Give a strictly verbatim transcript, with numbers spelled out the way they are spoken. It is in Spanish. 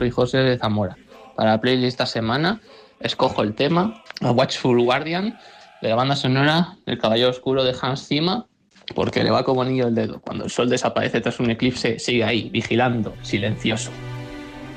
soy José de Zamora. Para la playlist esta semana escojo el tema A Watchful Guardian de la banda sonora del Caballero Oscuro de Hans Zimmer, porque le va como anillo el dedo. Cuando el sol desaparece tras un eclipse, sigue ahí, vigilando, silencioso.